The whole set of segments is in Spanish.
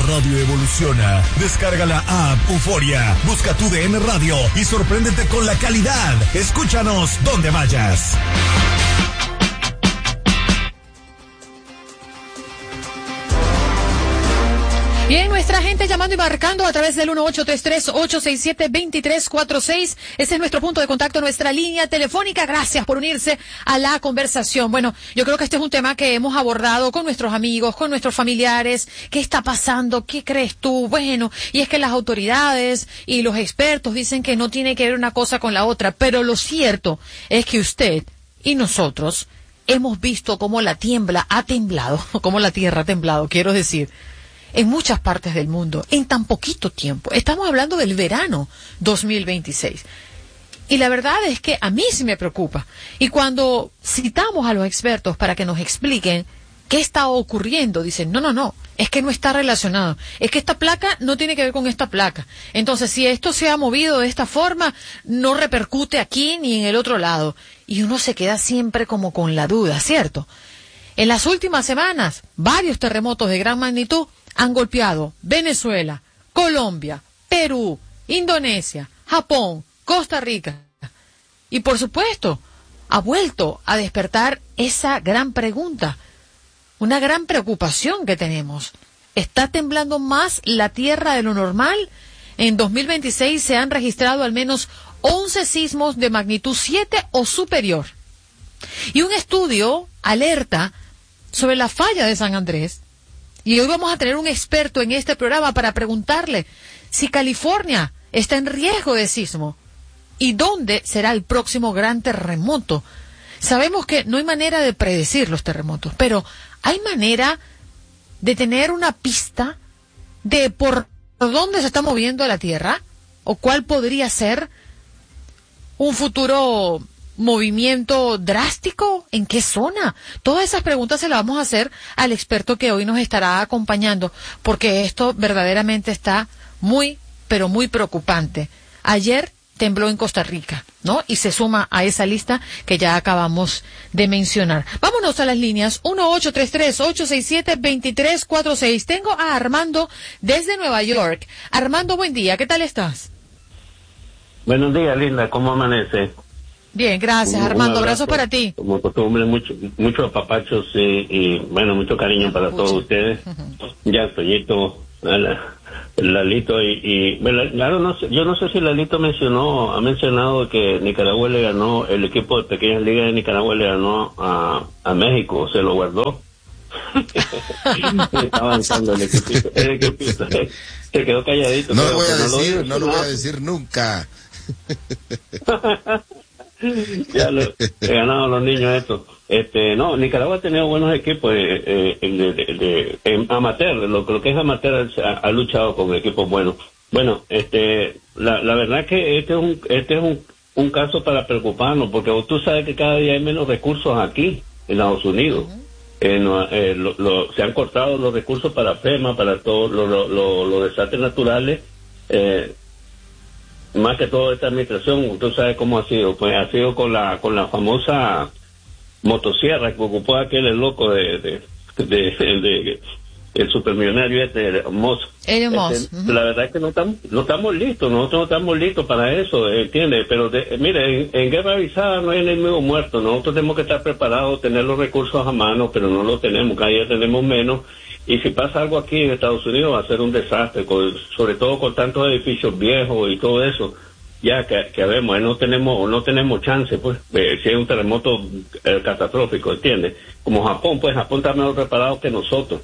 radio evoluciona. Descarga la app Euforia, busca tu DN Radio y sorpréndete con la calidad. Escúchanos donde vayas. Bien, nuestra gente llamando y marcando a través del 1833-867-2346. Ese es nuestro punto de contacto, nuestra línea telefónica. Gracias por unirse a la conversación. Bueno, yo creo que este es un tema que hemos abordado con nuestros amigos, con nuestros familiares. ¿Qué está pasando? ¿Qué crees tú? Bueno, y es que las autoridades y los expertos dicen que no tiene que ver una cosa con la otra. Pero lo cierto es que usted y nosotros hemos visto cómo la tierra ha temblado, quiero decir, en muchas partes del mundo, en tan poquito tiempo. Estamos hablando del verano 2026. Y la verdad es que a mí sí me preocupa. Y cuando citamos a los expertos para que nos expliquen qué está ocurriendo, dicen, no, es que no está relacionado. Es que esta placa no tiene que ver con esta placa. Entonces, si esto se ha movido de esta forma, no repercute aquí ni en el otro lado. Y uno se queda siempre como con la duda, ¿cierto? En las últimas semanas, varios terremotos de gran magnitud han golpeado Venezuela, Colombia, Perú, Indonesia, Japón, Costa Rica. Y por supuesto, ha vuelto a despertar esa gran pregunta, una gran preocupación que tenemos. ¿Está temblando más la tierra de lo normal? En 2026 se han registrado al menos 11 sismos de magnitud 7 o superior. Y un estudio alerta sobre la falla de San Andrés. Y hoy vamos a tener un experto en este programa para preguntarle si California está en riesgo de sismo y dónde será el próximo gran terremoto. Sabemos que no hay manera de predecir los terremotos, pero ¿hay manera de tener una pista de por dónde se está moviendo la Tierra? ¿O cuál podría ser un futuro movimiento drástico? ¿En qué zona? Todas esas preguntas se las vamos a hacer al experto que hoy nos estará acompañando, porque esto verdaderamente está muy, pero muy preocupante. Ayer tembló en Costa Rica, ¿no? Y se suma a esa lista que ya acabamos de mencionar. Vámonos a las líneas 1-833-867-2346. Tengo a Armando desde Nueva York. Armando, buen día. ¿Qué tal estás? Buenos días, linda. ¿Cómo amanece? Bien, gracias, Armando. Abrazo para ti. Como costumbre, muchos apapachos y bueno, mucho cariño para todos ustedes. Ya, Toyito, Lalito y bueno, claro, no sé, yo no sé si Lalito ha mencionado que Nicaragua le ganó, el equipo de Pequeñas Ligas de Nicaragua le ganó a México, se lo guardó. Está avanzando el equipito. Se quedó calladito. No lo voy a decir nunca. Ya le ganaron los niños esto. No, Nicaragua ha tenido buenos equipos de amateur, lo que es amateur ha luchado con equipos buenos. Bueno, la verdad es que este es un caso para preocuparnos, porque tú sabes que cada día hay menos recursos aquí en Estados Unidos. Se han cortado los recursos para FEMA, para todos los desastres naturales. Más que todo esta administración, tú sabes cómo ha sido, pues ha sido con la famosa motosierra que ocupó aquel el loco de el supermillonario Moss. La verdad es que no estamos listos, nosotros no estamos listos para eso, ¿entiendes? Pero mire, en guerra avisada no hay enemigo muerto, nosotros tenemos que estar preparados, tener los recursos a mano, pero no los tenemos, cada día tenemos menos. Y si pasa algo aquí en Estados Unidos va a ser un desastre, sobre todo con tantos edificios viejos y todo eso. Ya que vemos, no tenemos chance, pues, si hay un terremoto catastrófico, ¿entiendes? Como Japón, pues Japón está mejor preparado que nosotros.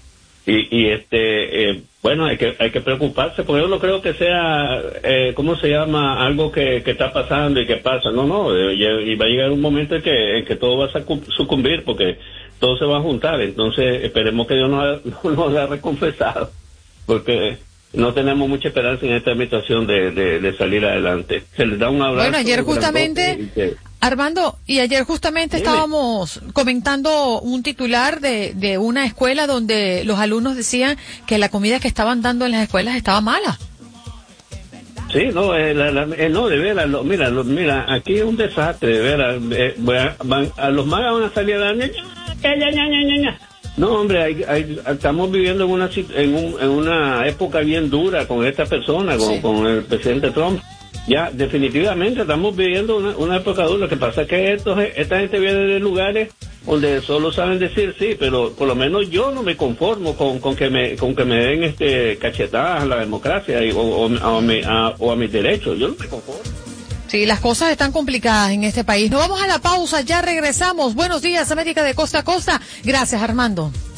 Bueno, hay que preocuparse, porque yo no creo que sea, ¿cómo se llama? Algo que está pasando y que pasa. No, y va a llegar un momento en que todo va a sucumbir, porque todo se va a juntar. Entonces esperemos que Dios nos haya recompensado, porque no tenemos mucha esperanza en esta administración de salir adelante. Se les da un abrazo. Bueno, ayer justamente, Armando, ayer justamente estábamos comentando un titular de una escuela donde los alumnos decían que la comida que estaban dando en las escuelas estaba mala. Sí, no, de veras, mira, aquí es un desastre, de veras. Los magas van a salir a dar No, hombre, estamos viviendo en una época bien dura con esta persona, con el presidente Trump. Ya, definitivamente estamos viviendo una época dura. Lo que pasa es que esta gente viene de lugares donde solo saben decir sí, pero por lo menos yo no me conformo con que me den cachetadas a la democracia o a mis derechos. Yo no me conformo. Sí, las cosas están complicadas en este país. Nos vamos a la pausa, ya regresamos. Buenos días, América de costa a costa. Gracias, Armando.